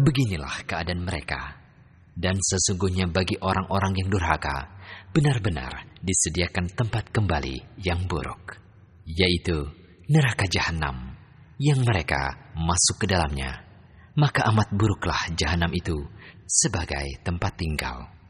Beginilah keadaan mereka. Dan sesungguhnya bagi orang-orang yang durhaka, benar-benar disediakan tempat kembali yang buruk, yaitu neraka jahanam, yang mereka masuk ke dalamnya. Maka amat buruklah jahanam itu sebagai tempat tinggal.